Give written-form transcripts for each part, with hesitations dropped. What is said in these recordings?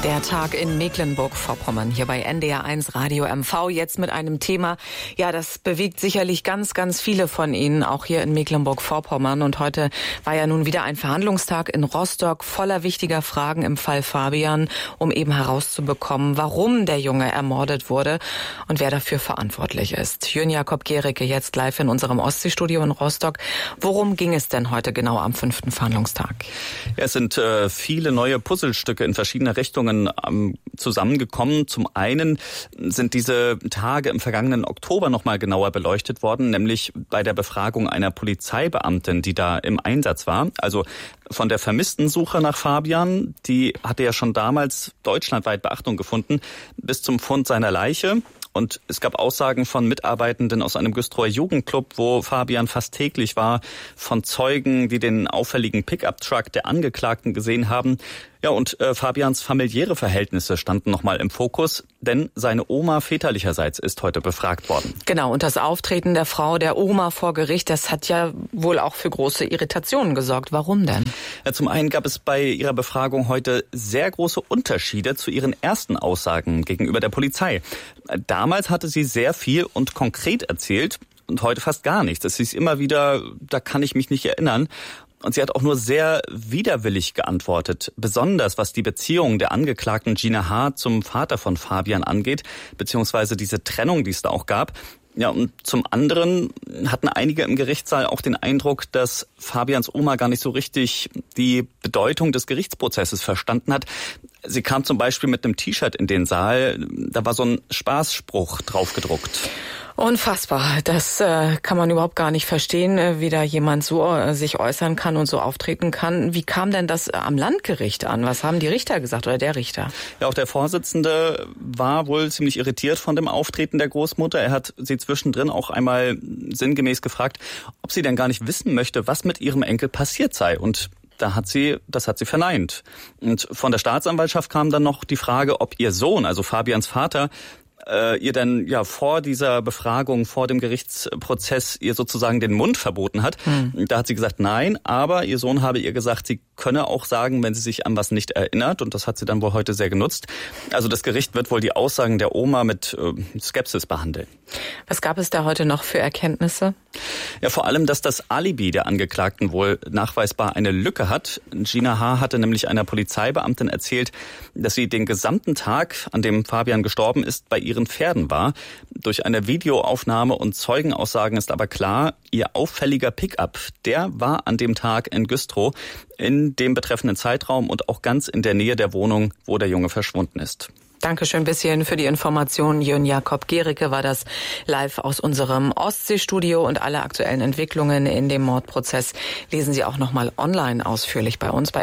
Der Tag in Mecklenburg-Vorpommern, hier bei NDR1 Radio MV, jetzt mit einem Thema, ja, das bewegt sicherlich ganz, ganz viele von Ihnen, auch hier in Mecklenburg-Vorpommern. Und heute war ja nun wieder ein Verhandlungstag in Rostock voller wichtiger Fragen im Fall Fabian, um eben herauszubekommen, warum der Junge ermordet wurde und wer dafür verantwortlich ist. Jürgen Jakob Gericke jetzt live in unserem Ostseestudio in Rostock. Worum ging es denn heute genau am 5. Verhandlungstag? Ja, es sind viele neue Puzzlestücke in verschiedene Richtungen zusammengekommen. Zum einen sind diese Tage im vergangenen Oktober nochmal genauer beleuchtet worden, nämlich bei der Befragung einer Polizeibeamtin, die da im Einsatz war. Also von der vermissten Suche nach Fabian, die hatte ja schon damals deutschlandweit Beachtung gefunden, bis zum Fund seiner Leiche. Und es gab Aussagen von Mitarbeitenden aus einem Güstrower Jugendclub, wo Fabian fast täglich war, von Zeugen, die den auffälligen Pickup-Truck der Angeklagten gesehen haben. Ja, und Fabians familiäre Verhältnisse standen nochmal im Fokus, denn seine Oma väterlicherseits ist heute befragt worden. Genau, und das Auftreten der Frau, der Oma vor Gericht, das hat ja wohl auch für große Irritationen gesorgt. Warum denn? Ja, zum einen gab es bei ihrer Befragung heute sehr große Unterschiede zu ihren ersten Aussagen gegenüber der Polizei. Damals hatte sie sehr viel und konkret erzählt und heute fast gar nichts. Es hieß immer wieder, da kann ich mich nicht erinnern. Und sie hat auch nur sehr widerwillig geantwortet, besonders was die Beziehung der Angeklagten Gina H. zum Vater von Fabian angeht, beziehungsweise diese Trennung, die es da auch gab. Ja, und zum anderen hatten einige im Gerichtssaal auch den Eindruck, dass Fabians Oma gar nicht so richtig die Bedeutung des Gerichtsprozesses verstanden hat. Sie kam zum Beispiel mit einem T-Shirt in den Saal, da war so ein Spaßspruch drauf gedruckt. Unfassbar. Das kann man überhaupt gar nicht verstehen, wie da jemand so sich äußern kann und so auftreten kann. Wie kam denn das am Landgericht an? Was haben die Richter gesagt oder der Richter? Ja, auch der Vorsitzende war wohl ziemlich irritiert von dem Auftreten der Großmutter. Er hat sie zwischendrin auch einmal sinngemäß gefragt, ob sie denn gar nicht wissen möchte, was mit ihrem Enkel passiert sei. Und das hat sie verneint. Und von der Staatsanwaltschaft kam dann noch die Frage, ob ihr Sohn, also Fabians Vater, ihr dann ja vor dieser Befragung, vor dem Gerichtsprozess ihr sozusagen den Mund verboten hat. Da hat sie gesagt, nein, aber ihr Sohn habe ihr gesagt, sie könne auch sagen, wenn sie sich an was nicht erinnert, und das hat sie dann wohl heute sehr genutzt. Also das Gericht wird wohl die Aussagen der Oma mit Skepsis behandeln. Was gab es da heute noch für Erkenntnisse? Ja, vor allem, dass das Alibi der Angeklagten wohl nachweisbar eine Lücke hat. Gina H. hatte nämlich einer Polizeibeamtin erzählt, dass sie den gesamten Tag, an dem Fabian gestorben ist, bei ihren Pferden war. Durch eine Videoaufnahme und Zeugenaussagen ist aber klar, ihr auffälliger Pickup, der war an dem Tag in Güstrow, in dem betreffenden Zeitraum und auch ganz in der Nähe der Wohnung, wo der Junge verschwunden ist. Dankeschön ein bisschen für die Informationen. Jürgen Jakob Gericke war das live aus unserem Ostseestudio, und alle aktuellen Entwicklungen in dem Mordprozess lesen Sie auch nochmal online ausführlich bei uns bei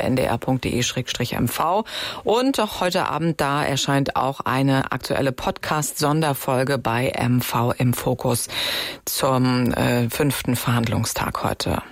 ndr.de/mv. Und auch heute Abend, da erscheint auch eine aktuelle Podcast-Sonderfolge bei MV im Fokus zum 5. Verhandlungstag heute.